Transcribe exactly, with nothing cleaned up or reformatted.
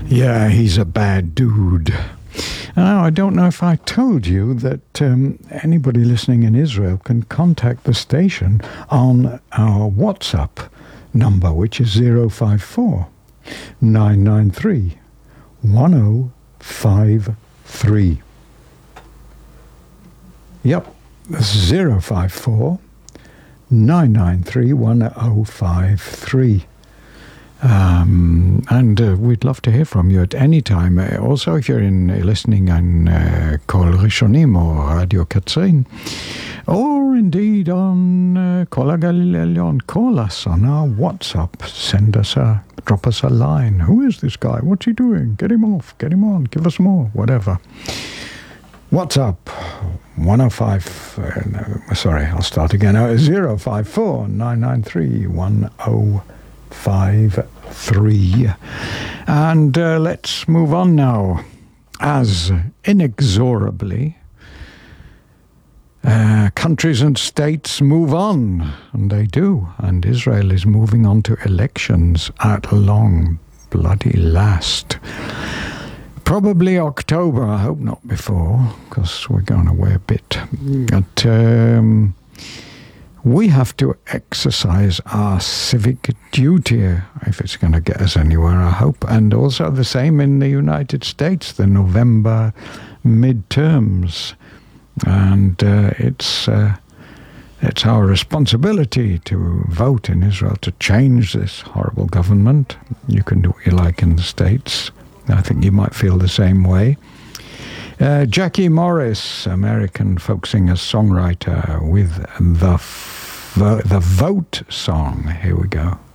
Yeah, he's a bad dude. Now, I don't know if I told you that um, anybody listening in Israel can contact the station on our WhatsApp number, which is zero five four, nine nine three, one zero five three. Yep, zero five four, nine nine three, one zero five three. Um, and uh, we'd love to hear from you at any time. Uh, also, if you're in uh, listening on uh, Kol Rishonim or Radio Katzrin, or indeed on uh, Kol HaGalil Elyon, call us on our WhatsApp. Send us a, drop us a line. Who is this guy? What's he doing? Get him off. Get him on. Give us more. Whatever. WhatsApp one oh five. Uh, no, sorry, I'll start again. Uh, zero five four, nine nine three, one zero five three. And uh, let's move on now. As inexorably uh, countries and states move on, and they do, and Israel is moving on to elections at long bloody last. Probably October, I hope not before, because we're going away a bit. But um, we have to exercise our civic duty if it's going to get us anywhere, I hope. And also the same in the United States, the November midterms. And uh, it's uh, it's our responsibility to vote in Israel to change this horrible government. You can do what you like in the States. I think you might feel the same way. Uh, Jackie Morris, American folk singer, songwriter, with the, f- the Vote song. Here we go.